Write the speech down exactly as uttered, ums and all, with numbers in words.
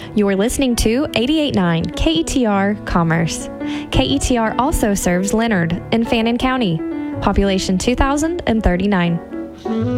You're listening to eighty-eight point nine K E T R Commerce. K E T R also serves Leonard in Fannin County, population two thousand thirty-nine.